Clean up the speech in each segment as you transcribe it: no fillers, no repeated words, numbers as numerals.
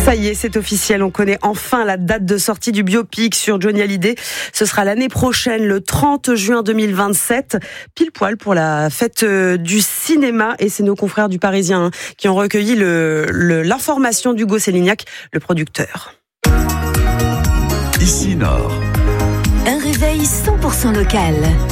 Ça y est, c'est officiel. On connaît enfin la date de sortie du biopic sur Johnny Hallyday. Ce sera l'année prochaine, le 30 juin 2027, pile poil pour la fête du cinéma. Et c'est nos confrères du Parisien qui ont recueilli l'information d'Hugo Sélignac, le producteur. Ici Nord. Un réveil 100% local.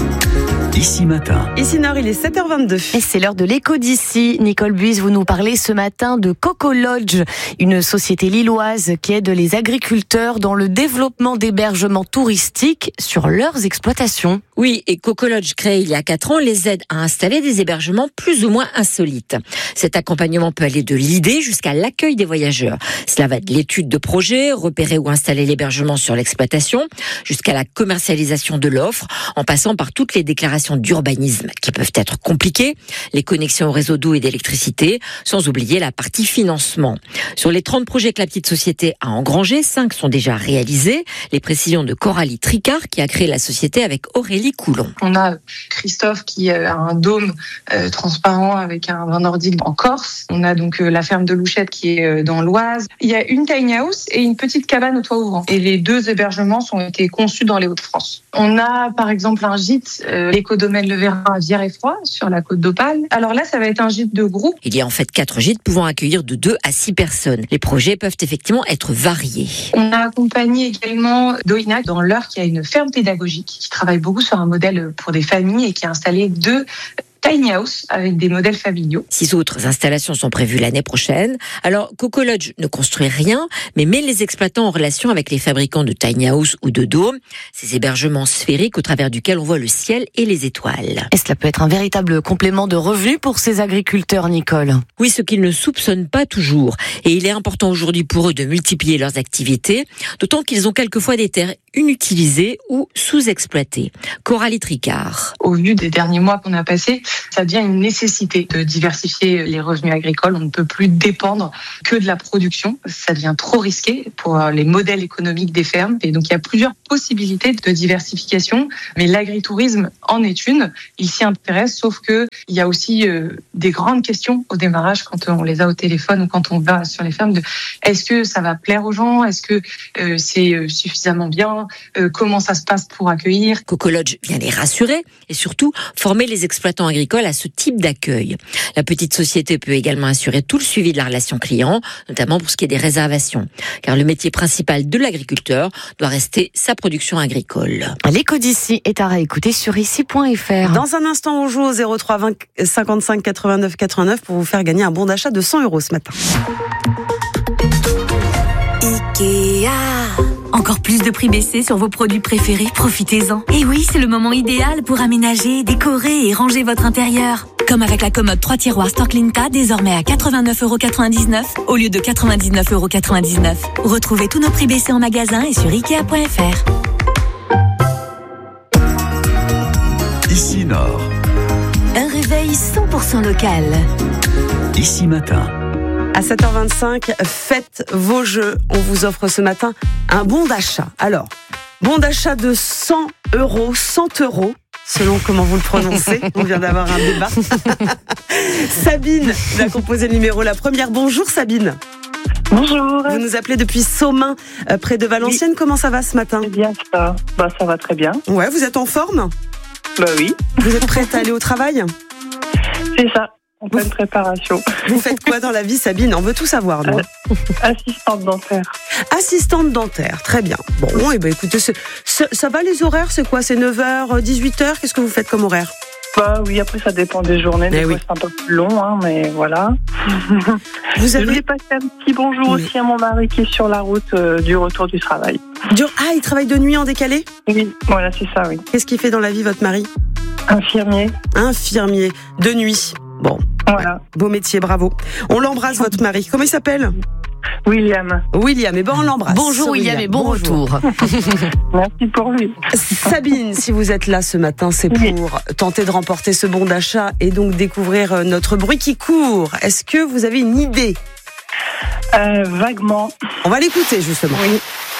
Ici Matin. Ici Nord, il est 7h22. Et c'est l'heure de l'écho d'ici. Nicole Buis, vous nous parlez ce matin de Coco Lodge, une société lilloise qui aide les agriculteurs dans le développement d'hébergements touristiques sur leurs exploitations. Oui, et Coco Lodge, créé il y a 4 ans, les aide à installer des hébergements plus ou moins insolites. Cet accompagnement peut aller de l'idée jusqu'à l'accueil des voyageurs. Cela va de l'étude de projet, repérer ou installer l'hébergement sur l'exploitation, jusqu'à la commercialisation de l'offre, en passant par toutes les déclarations d'urbanisme qui peuvent être compliquées, les connexions au réseau d'eau et d'électricité, sans oublier la partie financement. Sur les 30 projets que la petite société a engrangés, 5 sont déjà réalisés. Les précisions de Coralie Tricard qui a créé la société avec Aurélie Coulon. On a Christophe qui a un dôme transparent avec un vin nordique en Corse. On a donc la ferme de Louchette qui est dans l'Oise. Il y a une tiny house et une petite cabane au toit ouvrant. Et les 2 hébergements ont été conçus dans les Hauts-de-France. On a par exemple un gîte, l'écodomaine Le Vérin à Vierre-et-Froid, sur la côte d'Opale. Alors là, ça va être un gîte de groupe. Il y a en fait 4 gîtes pouvant accueillir de 2 à 6 personnes. Les projets peuvent effectivement être variés. On a accompagné également Doinac dans l'Eure qui a une ferme pédagogique qui travaille beaucoup sur un modèle pour des familles et qui a installé 2 tiny house avec des modèles familiaux. 6 autres installations sont prévues l'année prochaine. Alors, Coco Lodge ne construit rien, mais met les exploitants en relation avec les fabricants de tiny house ou de dômes, ces hébergements sphériques au travers duquel on voit le ciel et les étoiles. Et cela peut être un véritable complément de revenus pour ces agriculteurs, Nicole. Oui, ce qu'ils ne soupçonnent pas toujours. Et il est important aujourd'hui pour eux de multiplier leurs activités, d'autant qu'ils ont quelquefois des terres inutilisées ou sous-exploitées. Coralie Tricard. Au vu des derniers mois qu'on a passés, ça devient une nécessité de diversifier les revenus agricoles. On ne peut plus dépendre que de la production. Ça devient trop risqué pour les modèles économiques des fermes. Et donc, il y a plusieurs possibilités de diversification. Mais l'agritourisme en est une. Il s'y intéresse, sauf que il y a aussi des grandes questions au démarrage quand on les a au téléphone ou quand on va sur les fermes de est-ce que ça va plaire aux gens? Est-ce que c'est suffisamment bien? Comment ça se passe pour accueillir? Coco Lodge vient les rassurer et surtout former les exploitants agricoles à ce type d'accueil. La petite société peut également assurer tout le suivi de la relation client, notamment pour ce qui est des réservations. Car le métier principal de l'agriculteur doit rester sa production agricole. L'écho d'ici est à réécouter sur ici.fr. Dans un instant, on joue au 03 20 55 89 89 pour vous faire gagner un bon d'achat de 100 € ce matin. Ikea. Encore plus de prix baissés sur vos produits préférés, profitez-en. Et oui, c'est le moment idéal pour aménager, décorer et ranger votre intérieur. Comme avec la commode 3 tiroirs Storklinta, désormais à 89,99 € au lieu de 99,99 €. Retrouvez tous nos prix baissés en magasin et sur Ikea.fr. Ici Nord. Un réveil 100% local. Ici Matin. À 7h25, faites vos jeux. On vous offre ce matin un bon d'achat. Alors, bon d'achat de 100 €, 100 €, selon comment vous le prononcez. On vient d'avoir un débat. Sabine va composer le numéro. La première, bonjour Sabine. Bonjour. Vous nous appelez depuis Saumain, près de Valenciennes. Oui. Comment ça va ce matin? C'est bien ça. Ça va très bien. Ouais, vous êtes en forme? Oui. Vous êtes prête à aller au travail? C'est ça. En pleine préparation. Vous faites quoi dans la vie, Sabine? On veut tout savoir, nous. Assistante dentaire. Assistante dentaire, très bien. Bon, et écoutez, ça va les horaires? C'est quoi? C'est 9h, 18h? Qu'est-ce que vous faites comme horaire? Oui, après ça dépend des journées. Des fois c'est un peu plus long, mais voilà. Vous avez... Je voulais passer un petit bonjour aussi à mon mari qui est sur la route du retour du travail. Il travaille de nuit en décalé? Oui, voilà, c'est ça, oui. Qu'est-ce qu'il fait dans la vie, votre mari? Infirmier. Infirmier, de nuit. Bon, voilà. Beau métier, bravo. On l'embrasse, votre mari. Comment il s'appelle? William, et on l'embrasse. Bonjour William et bon retour. Merci pour lui. Sabine, si vous êtes là ce matin, c'est pour tenter de remporter ce bon d'achat et donc découvrir notre bruit qui court. Est-ce que vous avez une idée? Vaguement. On va l'écouter justement. Oui.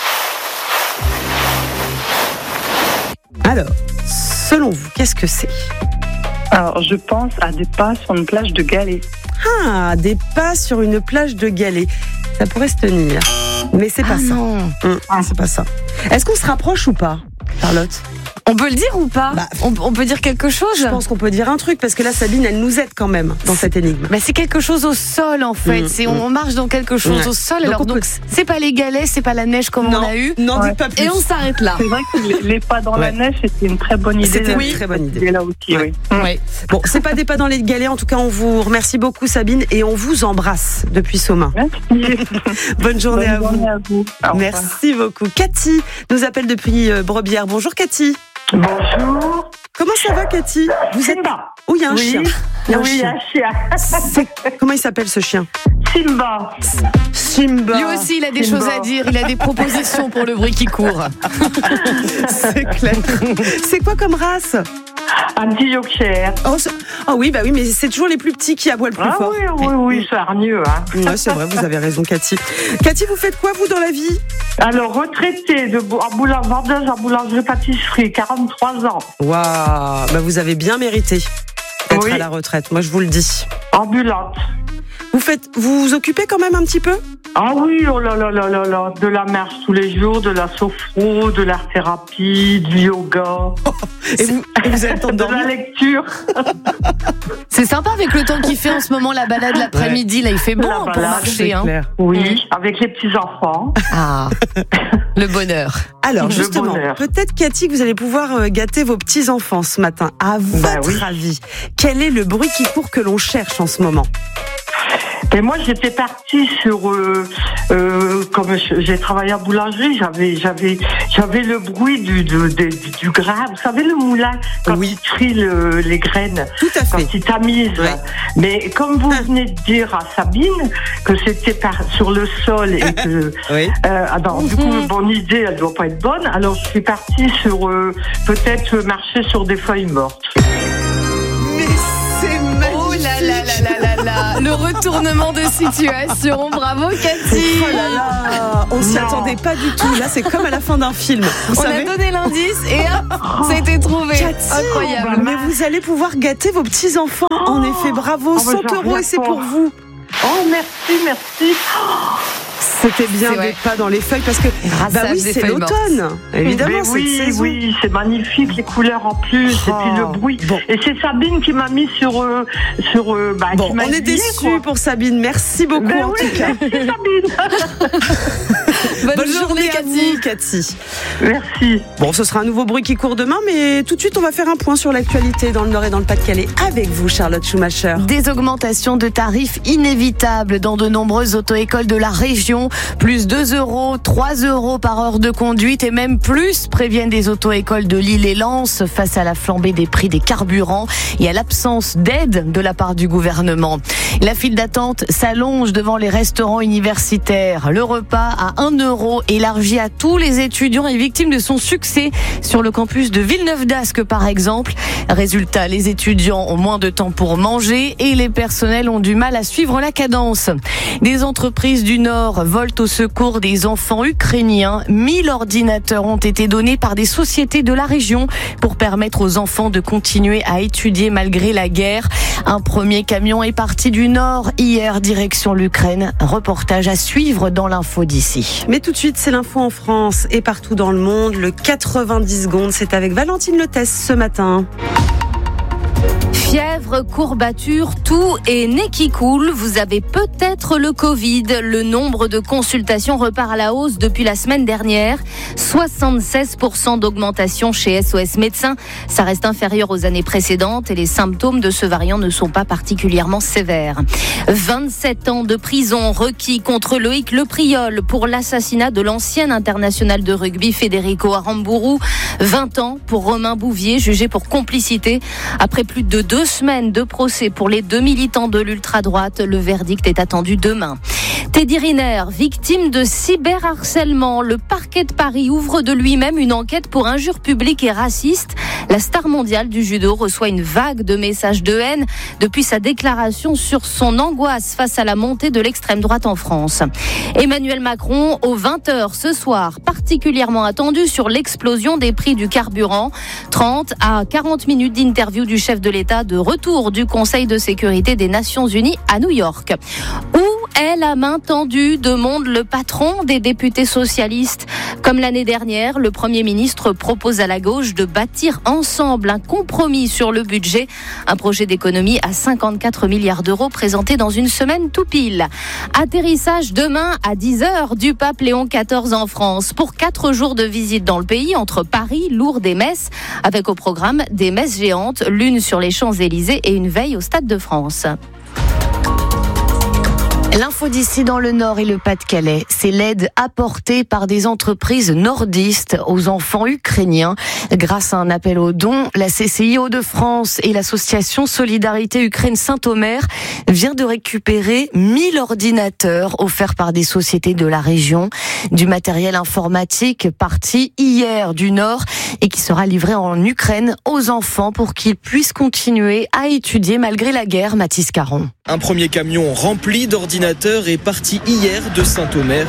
Alors, selon vous, qu'est-ce que c'est? Alors, je pense à des pas sur une plage de galets. Ah, des pas sur une plage de galets. Ça pourrait se tenir. Mais c'est pas ça. Non. C'est pas ça. Est-ce qu'on se rapproche ou pas, Charlotte? On peut le dire ou pas? On peut dire quelque chose? Je pense qu'on peut dire un truc, parce que là, Sabine, elle nous aide quand même dans cette énigme. C'est quelque chose au sol, en fait. On marche dans quelque chose au sol. Donc, c'est pas les galets, c'est pas la neige comme on a eu. Non, dites pas plus. Et on s'arrête là. C'est vrai que les pas dans la neige, c'était une très bonne idée. C'était une très bonne idée. Là aussi, oui. Ouais. Bon, c'est pas des pas dans les galets. En tout cas, on vous remercie beaucoup, Sabine, et on vous embrasse depuis Somain. Merci. Bonne journée à vous. Bonne journée à vous. Au revoir. Merci beaucoup. Cathy nous appelle depuis Brebières. Bonjour, Cathy. Bonjour. Comment ça va, Cathy? Vous êtes... Simba. Oh, il y a un chien. Il y a un chien. chien. Comment il s'appelle, ce chien? Simba. Simba. Lui aussi, il a des choses à dire. Il a des propositions pour le bruit qui court. C'est clair. C'est quoi comme race? Un petit Yorkshire. Oh oui, mais c'est toujours les plus petits qui aboient le plus fort. Oui, c'est hargneux. Hein. Ouais, c'est vrai, vous avez raison, Cathy. Cathy, vous faites quoi, vous, dans la vie? Alors, retraité vendeuse en boulangerie-pâtisserie, 43 ans. Waouh, vous avez bien mérité d'être à la retraite, moi je vous le dis. Ambulante. Vous vous occupez quand même un petit peu? Ah oui, oh là là là là là, de la marche tous les jours, de la sophro, de l'art thérapie, du yoga. Et vous avez le temps de dormir? De la lecture. C'est sympa avec le temps qu'il fait en ce moment, la balade l'après-midi. Là, il fait bon pour marcher. Hein. Oui, avec les petits-enfants. Ah, le bonheur. Alors justement, peut-être, Cathy, que vous allez pouvoir gâter vos petits-enfants ce matin. À votre avis, quel est le bruit qui court que l'on cherche en ce moment? Et moi, j'étais partie sur, comme j'ai travaillé à boulangerie, j'avais le bruit du grain. Vous savez, le moulin, quand il trie les graines. Tout à fait. Quand il tamise. Oui. Mais comme vous venez de dire à Sabine que c'était sur le sol et que, alors, du coup, mon idée, elle doit pas être bonne. Alors, je suis partie sur, peut-être marcher sur des feuilles mortes. Mais c'est magnifique. Oh là là là là là là. Le retournement de situation. Bravo, Cathy. Oh là là. On s'y attendait pas du tout. Là, c'est comme à la fin d'un film. On a donné l'indice et hop, ça a été trouvé. Cathy, incroyable. Mais vous allez pouvoir gâter vos petits-enfants. En effet, bravo. 100 € et c'est pour vous. Oh, merci. C'était bien des pas dans les feuilles parce que c'est l'automne. Évidemment, c'est saison. Oui, c'est magnifique, les couleurs en plus, et puis le bruit. Bon. Et c'est Sabine qui m'a mis sur on est déçus pour Sabine. Merci beaucoup en tout cas. Merci Sabine. Bonne journée, Cathy. Merci. Bon, ce sera un nouveau bruit qui court demain, mais tout de suite, on va faire un point sur l'actualité dans le Nord et dans le Pas-de-Calais avec vous, Charlotte Schumacher. Des augmentations de tarifs inévitables dans de nombreuses auto-écoles de la région. Plus 2 €, 3 € par heure de conduite et même plus, préviennent des auto-écoles de Lille et Lens face à la flambée des prix des carburants et à l'absence d'aide de la part du gouvernement. La file d'attente s'allonge devant les restaurants universitaires. Le repas à 1 € élargi à tous les étudiants est victime de son succès sur le campus de Villeneuve-d'Ascq par exemple. Résultat, les étudiants ont moins de temps pour manger et les personnels ont du mal à suivre la cadence. Des entreprises du Nord volent au secours des enfants ukrainiens. 1000 ordinateurs ont été donnés par des sociétés de la région pour permettre aux enfants de continuer à étudier malgré la guerre. Un premier camion est parti du Nord hier, direction l'Ukraine. Reportage à suivre dans l'info d'ici. Mais tout de suite, c'est l'info en France et partout dans le monde. Le 90 secondes, c'est avec Valentine Letès ce matin. Fièvre, courbature, toux et nez qui coule, vous avez peut-être le Covid. Le nombre de consultations repart à la hausse depuis la semaine dernière. 76% d'augmentation chez SOS Médecins. Ça reste inférieur aux années précédentes et les symptômes de ce variant ne sont pas particulièrement sévères. 27 ans de prison requis contre Loïc Lepriol pour l'assassinat de l'ancien international de rugby Federico Aramburu. 20 ans pour Romain Bouvier, jugé pour complicité. Après plus de 2 semaines de procès pour les 2 militants de l'ultra-droite, le verdict est attendu demain. Teddy Riner, victime de cyberharcèlement. Le parquet de Paris ouvre de lui-même une enquête pour injures publiques et racistes. La star mondiale du judo reçoit une vague de messages de haine depuis sa déclaration sur son angoisse face à la montée de l'extrême droite en France. Emmanuel Macron, aux 20h ce soir, particulièrement attendu sur l'explosion des prix du carburant. 30 à 40 minutes d'interview du chef de l'État de retour du Conseil de sécurité des Nations Unies à New York. Où elle, à main tendue, demande le patron des députés socialistes. Comme l'année dernière, le Premier ministre propose à la gauche de bâtir ensemble un compromis sur le budget. Un projet d'économie à 54 milliards d'euros présenté dans une semaine tout pile. Atterrissage demain à 10h du pape Léon XIV en France pour 4 jours de visite dans le pays entre Paris, Lourdes et Metz, avec au programme des messes géantes, l'une sur les Champs-Élysées et une veille au Stade de France. L'info d'ici dans le Nord et le Pas-de-Calais, c'est l'aide apportée par des entreprises nordistes aux enfants ukrainiens. Grâce à un appel aux dons, la CCI Hauts-de-France et l'association Solidarité Ukraine Saint-Omer vient de récupérer 1000 ordinateurs offerts par des sociétés de la région. Du matériel informatique parti hier du Nord et qui sera livré en Ukraine aux enfants pour qu'ils puissent continuer à étudier malgré la guerre. Mathis Caron. Un premier camion rempli d'ordinateurs est parti hier de Saint-Omer.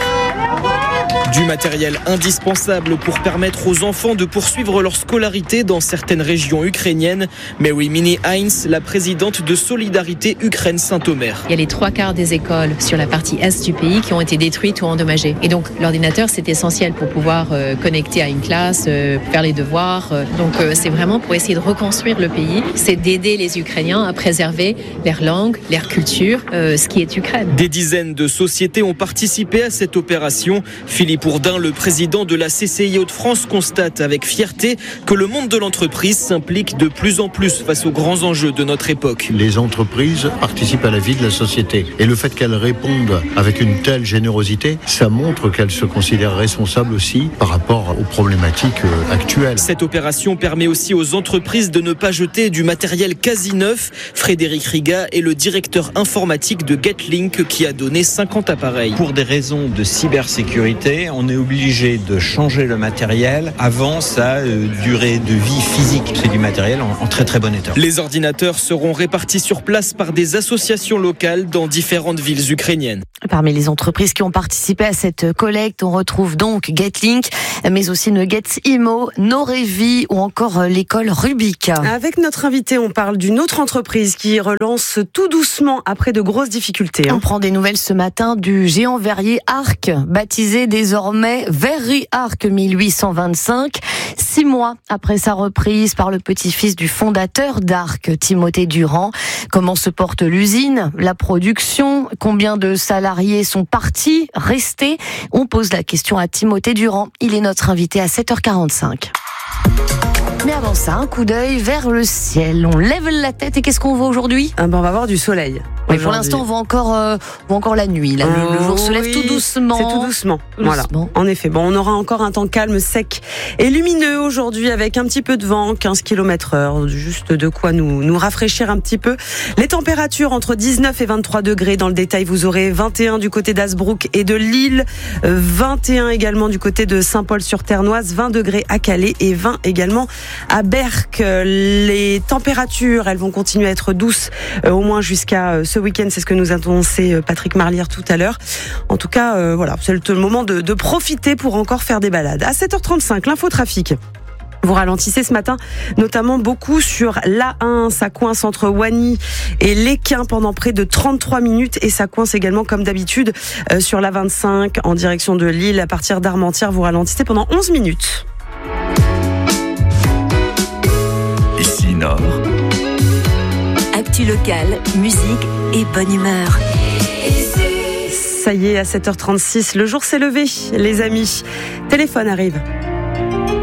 Du matériel indispensable pour permettre aux enfants de poursuivre leur scolarité dans certaines régions ukrainiennes. Mary Minnie Heinz, la présidente de Solidarité Ukraine Saint-Omer. Il y a les 3/4 des écoles sur la partie est du pays qui ont été détruites ou endommagées. Et donc l'ordinateur, c'est essentiel pour pouvoir connecter à une classe, faire les devoirs. Donc c'est vraiment pour essayer de reconstruire le pays. C'est d'aider les Ukrainiens à préserver leur langue, leur culture, ce qui est Ukraine. Des dizaines de sociétés ont participé à cette opération. Philippe Bourdin, le président de la CCI Hauts-de-France, constate avec fierté que le monde de l'entreprise s'implique de plus en plus face aux grands enjeux de notre époque. Les entreprises participent à la vie de la société. Et le fait qu'elles répondent avec une telle générosité, ça montre qu'elles se considèrent responsables aussi par rapport aux problématiques actuelles. Cette opération permet aussi aux entreprises de ne pas jeter du matériel quasi neuf. Frédéric Riga est le directeur informatique de Getlink qui a donné 50 appareils. Pour des raisons de cybersécurité, on est obligé de changer le matériel avant sa durée de vie physique. C'est du matériel en très très bon état. Les ordinateurs seront répartis sur place par des associations locales dans différentes villes ukrainiennes. Parmi les entreprises qui ont participé à cette collecte, on retrouve donc Getlink, mais aussi Nuggets Imo, Norevi ou encore l'école Rubik. Avec notre invité, on parle d'une autre entreprise qui relance tout doucement après de grosses difficultés. On prend des nouvelles ce matin du géant verrier Arc, baptisé désormais Verri Arc 1825, 6 mois après sa reprise par le petit-fils du fondateur d'Arc, Timothée Durand. Comment se porte l'usine, la production, combien de salariés sont partis, restés? On pose la question à Timothée Durand. Il est notre invité à 7h45. Mais avant ça, un coup d'œil vers le ciel. On lève la tête et qu'est-ce qu'on voit aujourd'hui ? On va avoir du soleil. Oui, pour l'instant, on voit encore la nuit. Là, le jour se lève tout doucement. C'est tout doucement. Voilà. En effet. Bon, on aura encore un temps calme, sec et lumineux aujourd'hui avec un petit peu de vent, 15 km/h. Juste de quoi nous rafraîchir un petit peu. Les températures entre 19 et 23 degrés. Dans le détail, vous aurez 21 du côté d'Hazebrouck et de Lille, 21 également du côté de Saint-Paul-sur-Ternoise, 20 degrés à Calais et 20 également à Berck. Les températures, elles vont continuer à être douces au moins jusqu'à ce week-end, c'est ce que nous a annoncé Patrick Marlière tout à l'heure. En tout cas, voilà, c'est le moment de profiter pour encore faire des balades. À 7h35, l'infotrafic. Vous ralentissez ce matin, notamment beaucoup sur l'A1. Ça coince entre Wany et l'Équin pendant près de 33 minutes. Et ça coince également, comme d'habitude, sur l'A25 en direction de Lille. À partir d'Armentières, vous ralentissez pendant 11 minutes. Ici Nord. Actu locale, musique et bonne humeur. Ça y est, à 7h36, le jour s'est levé, les amis. Téléphone arrive.